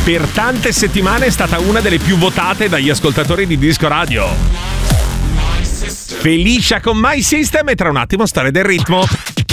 per tante settimane è stata una delle più votate dagli ascoltatori di Disco Radio. Felicia con My System e tra un attimo Storia del ritmo.